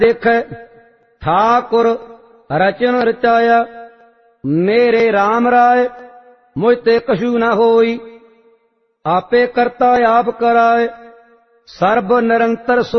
देखै ठाकुर रचन रचाया। मेरे राम राय मुझ ते कछु न होई। आपे करता आप कराए सर्ब निरंतर